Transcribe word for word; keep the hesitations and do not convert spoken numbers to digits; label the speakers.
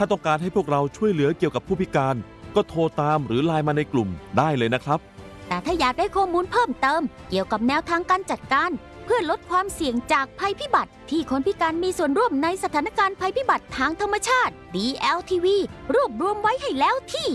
Speaker 1: ถ้าต้องการให้พวกเราช่วยเหลือเกี่ยวกับผู้พิการก็โทรตามหรือไลน์มาในกลุ่มได้เลยนะครับ
Speaker 2: แต่ถ้าอยากได้ข้อมูลเพิ่มเติมเกี่ยวกับแนวทางการจัดการเพื่อลดความเสี่ยงจากภัยพิบัติที่คนพิการมีส่วนร่วมในสถานการณ์ภัยพิบัติทางธรรมชาติ ดี แอล ที วี รวบรวมไว้ให้แล้วที่